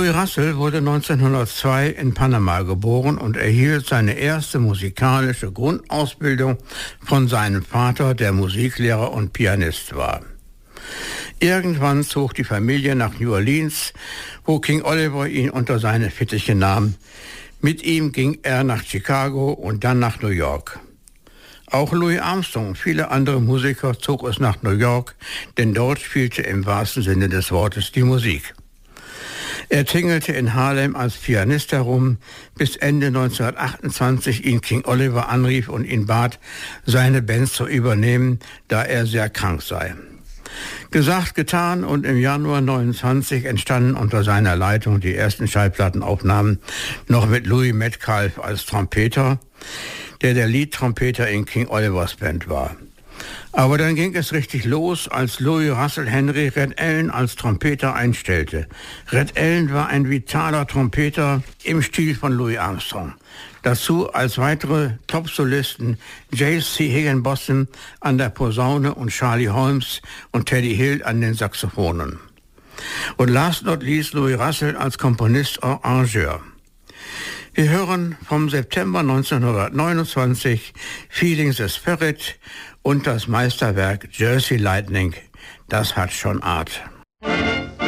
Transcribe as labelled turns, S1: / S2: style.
S1: Louis Russell wurde 1902 in Panama geboren und erhielt seine erste musikalische Grundausbildung von seinem Vater, der Musiklehrer und Pianist war. Irgendwann zog die Familie nach New Orleans, wo King Oliver ihn unter seine Fittiche nahm. Mit ihm ging er nach Chicago und dann nach New York. Auch Louis Armstrong und viele andere Musiker zog es nach New York, denn dort spielte im wahrsten Sinne des Wortes die Musik. Er tingelte in Harlem als Pianist herum, bis Ende 1928 ihn King Oliver anrief und ihn bat, seine Band zu übernehmen, da er sehr krank sei. Gesagt, getan, und im Januar 1929 entstanden unter seiner Leitung die ersten Schallplattenaufnahmen, noch mit Louis Metcalf als Trompeter, der Lead-Trompeter in King Olivers Band war. Aber dann ging es richtig los, als Louis Russell Henry Red Allen als Trompeter einstellte. Red Allen war ein vitaler Trompeter im Stil von Louis Armstrong. Dazu als weitere Top-Solisten J.C. Higginbotham an der Posaune und Charlie Holmes und Teddy Hill an den Saxophonen. Und last not least Louis Russell als Komponist und Arrangeur. Wir hören vom September 1929 Feeling the Spirit und das Meisterwerk Jersey Lightning. Das hat schon Art.